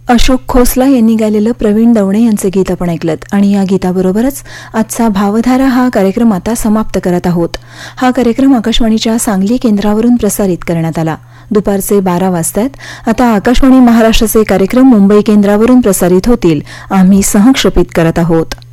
अशोक खोसला यांनी गायलेलं प्रवीण दवणे यांचे गीत आपण ऐकलत आणि या गीताबरोबरच आजचा भावधारा हा कार्यक्रम आता समाप्त करत आहोत. हा कार्यक्रम आकाशवाणीच्या सांगली केंद्रावरून प्रसारित करण्यात आला. दुपारचे 12 वाजतात. आता आकाशवाणी महाराष्ट्राचे कार्यक्रम मुंबई केंद्रावरून प्रसारित होतील. आम्ही सहक्षेपित करत आहोत.